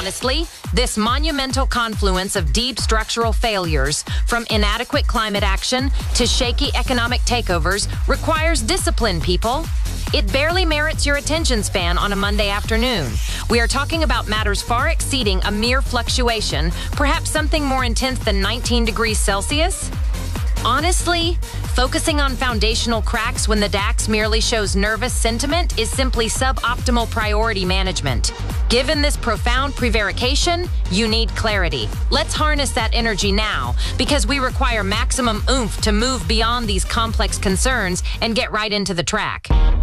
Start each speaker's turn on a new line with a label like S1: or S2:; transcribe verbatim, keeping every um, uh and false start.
S1: Honestly, this monumental confluence of deep structural failures, from inadequate climate action to shaky economic takeovers, requires discipline, people. It barely merits your attention span on a Monday afternoon. We are talking about matters far exceeding a mere fluctuation, perhaps something more intense than nineteen degrees Celsius. Honestly, focusing on foundational cracks when the DAX merely shows nervous sentiment is simply suboptimal priority management. Given this profound prevarication, you need clarity. Let's harness that energy now, because we require maximum oomph to move beyond these complex concerns and get right into the track.